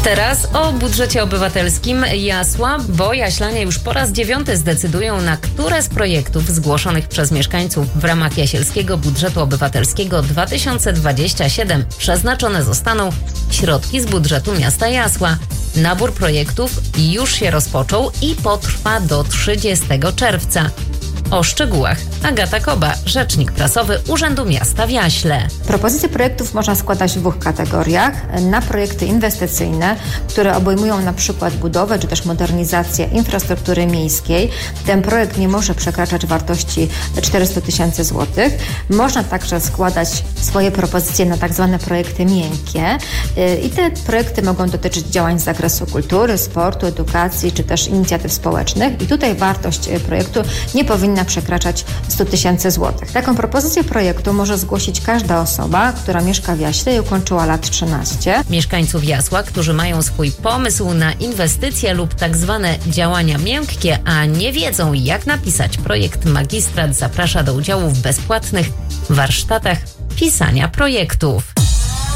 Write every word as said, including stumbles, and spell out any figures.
Teraz o budżecie obywatelskim Jasła, bo Jaślanie już po raz dziewiąty zdecydują, na które z projektów zgłoszonych przez mieszkańców w ramach Jasielskiego Budżetu Obywatelskiego dwa tysiące dwudziestego siódmego przeznaczone zostaną środki z budżetu miasta Jasła. Nabór projektów już się rozpoczął i potrwa do trzydziestego czerwca. O szczegółach Agata Koba, rzecznik prasowy Urzędu Miasta w Jaśle. Propozycje projektów można składać w dwóch kategoriach. Na projekty inwestycyjne, które obejmują na przykład budowę czy też modernizację infrastruktury miejskiej. Ten projekt nie może przekraczać wartości czterysta tysięcy złotych. Można także składać swoje propozycje na tak zwane projekty miękkie i te projekty mogą dotyczyć działań z zakresu kultury, sportu, edukacji czy też inicjatyw społecznych i tutaj wartość projektu nie powinna przekraczać sto tysięcy złotych. Taką propozycję projektu może zgłosić każda osoba, która mieszka w Jaśle i ukończyła lat trzynaście. Mieszkańców Jasła, którzy mają swój pomysł na inwestycje lub tak zwane działania miękkie, a nie wiedzą, jak napisać projekt, magistrat zaprasza do udziału w bezpłatnych warsztatach pisania projektów.